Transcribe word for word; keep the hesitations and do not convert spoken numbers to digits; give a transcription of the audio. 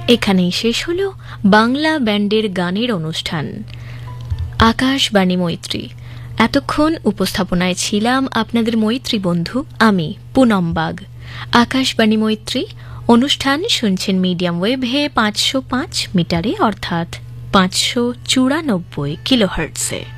এখানেই শেষ হলো বাংলা ব্যান্ডের গানের অনুষ্ঠান আকাশবাণী মৈত্রী। এতক্ষণ উপস্থাপনায় ছিলাম আপনাদের মৈত্রী বন্ধু আমি পুনম বাগ। আকাশবাণী মৈত্রী অনুষ্ঠান শুনছেন মিডিয়াম ওয়েভে পাঁচশো পাঁচ মিটারে অর্থাৎ পাঁচশো চুরানব্বই কিলোহার্টজে।